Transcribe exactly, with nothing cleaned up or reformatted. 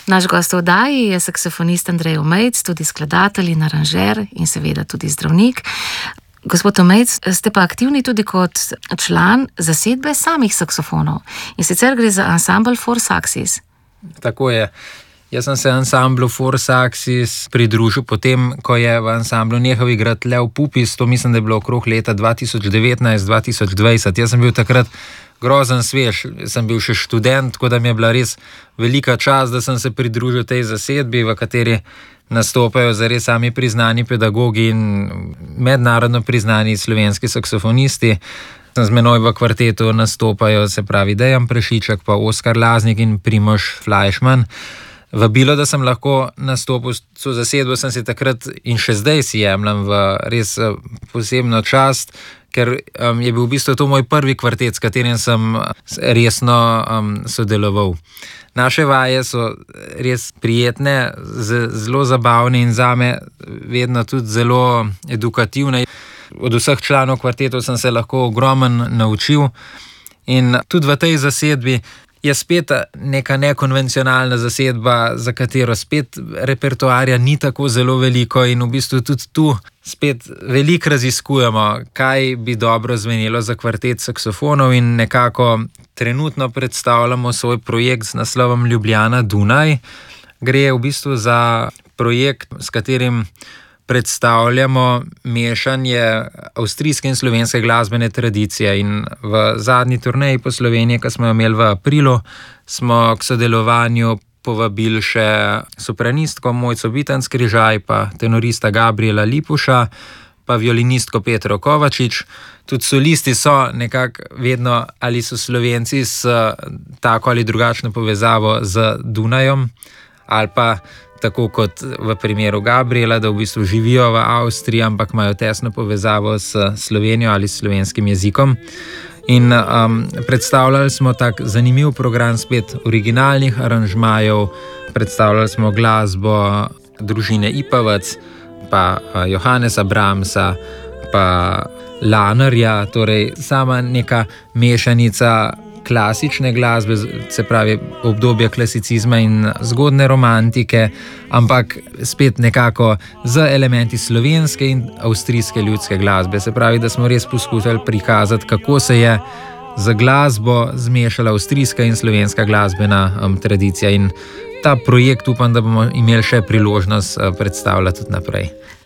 Naš gost v oddaji je saksofonist Andrej Omejc, tudi skladatelj in aranžer in seveda tudi zdravnik. Gospod Omejc, ste pa aktivni tudi kot član zasedbe samih saksofonov. In sicer gre za ansambl Four Saxes. Tako je. Jaz sem se ansamblu Four Saxes pridružil potem, ko je v ansamblu nehal igrati Lev Pupis, to mislim, da je bilo okrog leta dva tisoč devetnajst dva tisoč dvajset. Jaz sem bil takrat grozen svež, sem bil še študent, tako da mi je bila res velika čast, da sem se pridružil tej zasedbi, v kateri nastopajo zares sami priznani pedagogi in mednarodno priznani slovenski saksofonisti. Z menoj v kvartetu nastopajo, se pravi, Dejan Prešiček, pa Oskar Laznik in Primož Flajšman. Vabilo, da sem lahko nastopil v zasedbo, sem si takrat in še zdaj si jemljem v res posebno čast, ker um, je bil v bistvu to moj prvi kvartet, s katerim sem resno um, sodeloval. Naše vaje so res prijetne, zelo zabavne in zame vedno tudi zelo edukativne. Od vseh članov kvartetov sem se lahko ogromen naučil in tudi v tej zasedbi je spet neka nekonvencionalna zasedba, za katero spet repertoarja ni tako zelo veliko in v bistvu tudi tu spet veliko raziskujemo, kaj bi dobro zvenelo za kvartet saksofonov in nekako trenutno predstavljamo svoj projekt z naslovom Ljubljana Dunaj. Gre v bistvu za projekt, s katerim predstavljamo mešanje avstrijske in slovenske glasbene tradicije in v zadnji turneji po Sloveniji, ki smo jo imeli v aprilu, smo k sodelovanju povabili še sopranistko Mojco Bitenc-Križaj, pa tenorista Gabriela Lipuša, pa violinistko Petro Kovačič. Tudi solisti so nekako vedno ali so Slovenci s tako ali drugačno povezavo z Dunajem, ali pa tako kot v primeru Gabriela, da v bistvu živijo v Avstriji, ampak imajo tesno povezavo s Slovenijo ali s slovenskim jezikom. In um, predstavljali smo tak zanimiv program spet originalnih aranžmajev, predstavljali smo glasbo družine Ipavec, pa Johannesa Brahmsa, pa Lanarja, torej sama neka mešanica klasične glasbe, se pravi obdobja klasicizma in zgodne romantike, ampak spet nekako z elementi slovenske in avstrijske ljudske glasbe. Se pravi, da smo res poskušali prikazati, kako se je za glasbo zmešala avstrijska in slovenska glasbena um, tradicija. In ta projekt upam, da bomo imeli še priložnost uh, predstavljati tudi naprej.